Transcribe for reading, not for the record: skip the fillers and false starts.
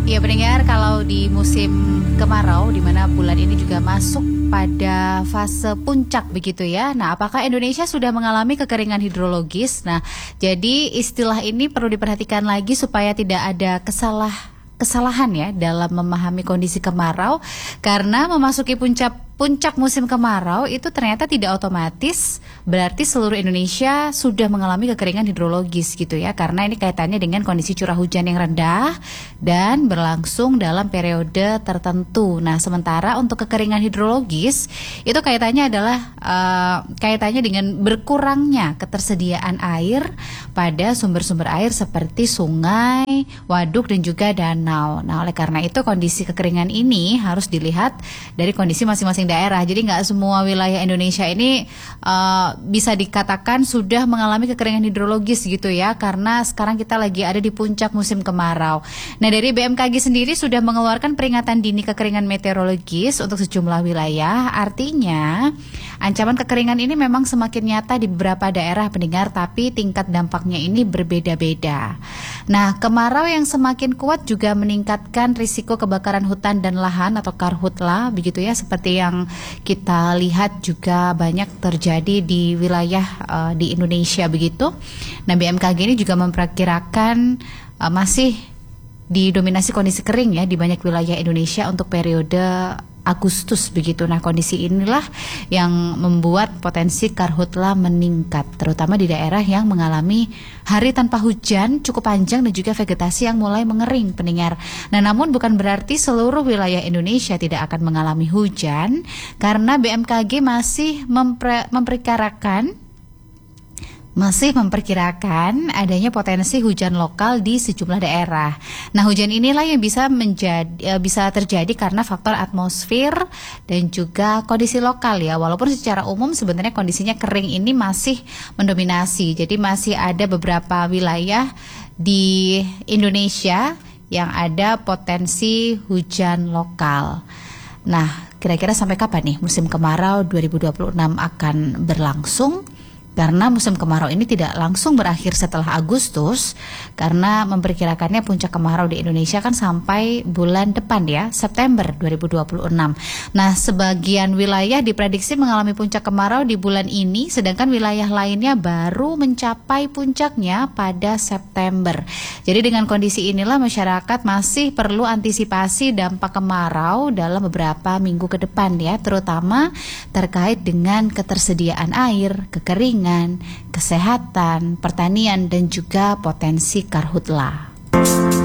Ya pendengar, kalau di musim kemarau di mana bulan ini juga masuk pada fase puncak begitu ya. Nah, apakah Indonesia sudah mengalami kekeringan hidrologis? Nah, jadi istilah ini perlu diperhatikan lagi supaya tidak ada kesalahan ya dalam memahami kondisi kemarau, karena memasuki puncak musim kemarau itu ternyata tidak otomatis berarti seluruh Indonesia sudah mengalami kekeringan hidrologis gitu ya, karena ini kaitannya dengan kondisi curah hujan yang rendah dan berlangsung dalam periode tertentu. Nah, sementara untuk kekeringan hidrologis itu kaitannya adalah kaitannya dengan berkurangnya ketersediaan air pada sumber-sumber air seperti sungai, waduk dan juga danau. Nah, oleh karena itu kondisi kekeringan ini harus dilihat dari kondisi masing-masing daerah. Jadi nggak semua wilayah Indonesia ini bisa dikatakan sudah mengalami kekeringan hidrologis gitu ya, karena sekarang kita lagi ada di puncak musim kemarau. Nah, dari BMKG sendiri sudah mengeluarkan peringatan dini kekeringan meteorologis untuk sejumlah wilayah. Artinya ancaman kekeringan ini memang semakin nyata di beberapa daerah pendengar, tapi tingkat dampaknya ini berbeda-beda. Nah, kemarau yang semakin kuat juga meningkatkan risiko kebakaran hutan dan lahan atau karhutla begitu ya, seperti yang kita lihat juga banyak terjadi di wilayah di Indonesia begitu. Nah, BMKG ini juga memperkirakan masih didominasi kondisi kering ya di banyak wilayah Indonesia untuk periode Agustus begitu. Nah, kondisi inilah yang membuat potensi karhutla meningkat, terutama di daerah yang mengalami hari tanpa hujan cukup panjang dan juga vegetasi yang mulai mengering pendengar. Nah, namun bukan berarti seluruh wilayah Indonesia tidak akan mengalami hujan, karena BMKG masih memperkirakan adanya potensi hujan lokal di sejumlah daerah. Nah, hujan inilah yang bisa terjadi karena faktor atmosfer dan juga kondisi lokal ya. Walaupun secara umum sebenarnya kondisinya kering ini masih mendominasi. Jadi masih ada beberapa wilayah di Indonesia yang ada potensi hujan lokal. Nah, kira-kira sampai kapan nih musim kemarau 2026 akan berlangsung? Karena musim kemarau ini tidak langsung berakhir setelah Agustus, karena memperkirakannya puncak kemarau di Indonesia kan sampai bulan depan ya, September 2026. Nah, sebagian wilayah diprediksi mengalami puncak kemarau di bulan ini, sedangkan wilayah lainnya baru mencapai puncaknya pada September. Jadi dengan kondisi inilah masyarakat masih perlu antisipasi dampak kemarau dalam beberapa minggu ke depan ya, terutama terkait dengan ketersediaan air, kekeringan, kesehatan, pertanian, dan juga potensi karhutla.